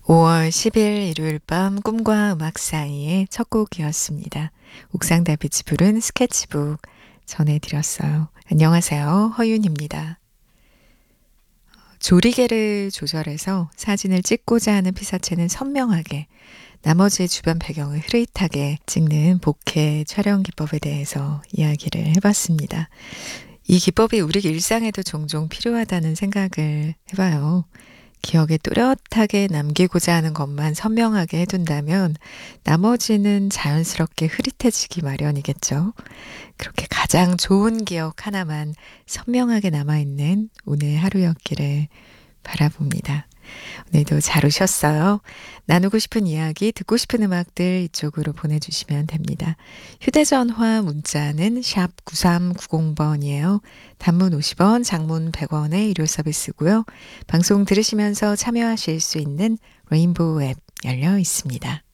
5월 10일 일요일 밤 꿈과 음악 사이의 첫 곡이었습니다. 옥상 달빛이 부른 스케치북 전해드렸어요. 안녕하세요. 허윤입니다. 조리개를 조절해서 사진을 찍고자 하는 피사체는 선명하게, 나머지 주변 배경을 흐릿하게 찍는 보케 촬영 기법에 대해서 이야기를 해봤습니다. 이 기법이 우리 일상에도 종종 필요하다는 생각을 해봐요. 기억에 또렷하게 남기고자 하는 것만 선명하게 해둔다면 나머지는 자연스럽게 흐릿해지기 마련이겠죠. 그렇게 가장 좋은 기억 하나만 선명하게 남아있는 오늘 하루였기를 바라봅니다. 오늘도 잘 오셨어요. 나누고 싶은 이야기, 듣고 싶은 음악들 이쪽으로 보내주시면 됩니다. 휴대전화 문자는 샵 9390번이에요. 단문 50원, 장문 100원의 유료 서비스고요. 방송 들으시면서 참여하실 수 있는 레인보우 앱 열려 있습니다.